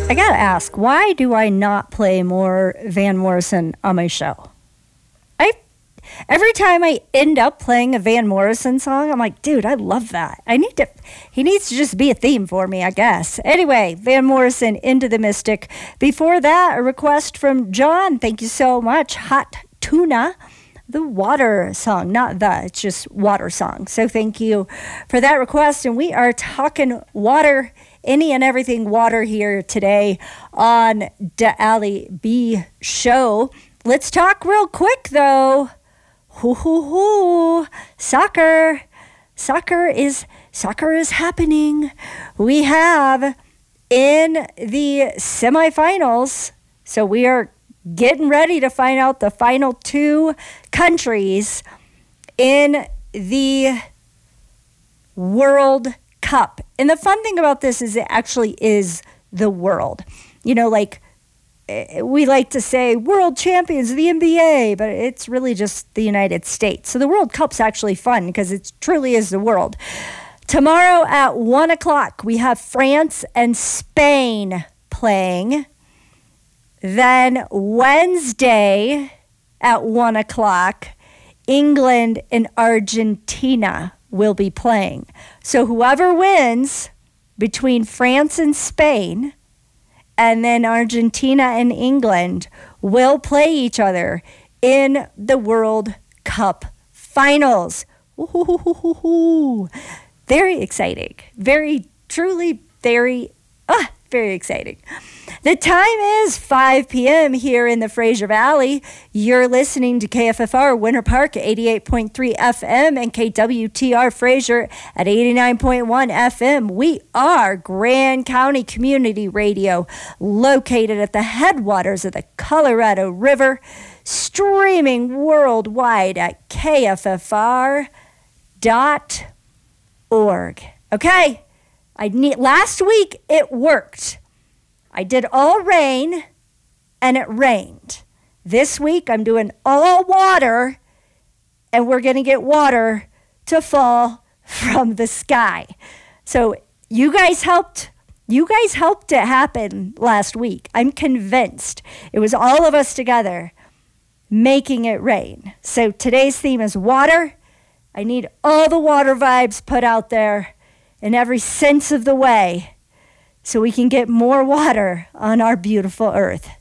I gotta ask, why do I not play more Van Morrison on my show? Every time I end up playing a Van Morrison song, I'm like, dude, I love that. He needs to just be a theme for me, I guess. Anyway, Van Morrison, Into the Mystic. Before that, a request from John. Thank you so much. Hot Tuna, the water song. It's just water song. So thank you for that request. And we are talking water, any and everything water here today on the Ali B Show. Let's talk real quick, though. Soccer is happening. We have in the semifinals, so we are getting ready to find out the final two countries in the World Cup. And the fun thing about this is it actually is the world. You know, like, we like to say world champions of the NBA, but it's really just the United States. So the World Cup's actually fun because it truly is the world. Tomorrow at 1 o'clock, we have France and Spain playing. Then Wednesday at 1 o'clock, England and Argentina will be playing. So whoever wins between France and Spain, and then Argentina and England will play each other in the World Cup finals. Very exciting. Very exciting. The time is 5 p.m. here in the Fraser Valley. You're listening to KFFR Winter Park at 88.3 FM and KWTR Fraser at 89.1 FM. We are Grand County Community Radio, located at the headwaters of the Colorado River, streaming worldwide at KFFR.org. Okay, last week it worked. I did all rain, and it rained. This week, I'm doing all water, and we're going to get water to fall from the sky. So you guys helped it happen last week. I'm convinced. It was all of us together making it rain. So today's theme is water. I need all the water vibes put out there in every sense of the way, so we can get more water on our beautiful earth.